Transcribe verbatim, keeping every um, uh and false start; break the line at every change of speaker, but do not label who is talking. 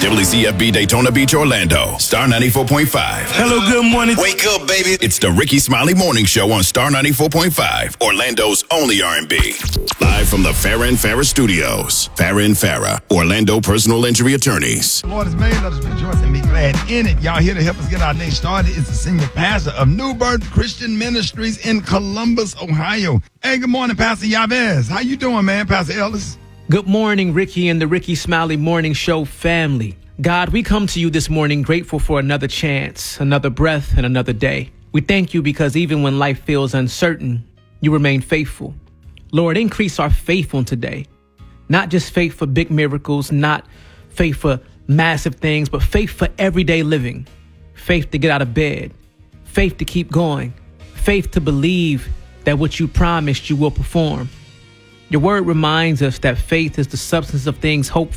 W C F B Daytona Beach, Orlando. Star ninety-four point five.
Hello, good morning.
Wake up, baby.
It's the Ricky Smiley Morning Show on Star ninety-four point five, Orlando's only R and B. Live from the Farrah and Farrah Studios. Farrah and Farrah, Orlando personal injury attorneys.
The Lord has made, let us rejoice and be glad in it. Y'all here to help us get our day started. It's the senior pastor of New Birth Christian Ministries in Columbus, Ohio. Hey, good morning, Pastor Yabez. How you doing, man, Pastor Ellis?
Good morning, Ricky and the Ricky Smiley Morning Show family. God, we come to you this morning grateful for another chance, another breath, and another day. We thank you because even when life feels uncertain, you remain faithful. Lord, increase our faith on today. Not just faith for big miracles, not faith for massive things, but faith for everyday living. Faith to get out of bed. Faith to keep going. Faith to believe that what you promised you will perform. Your word reminds us that faith is the substance of things hoped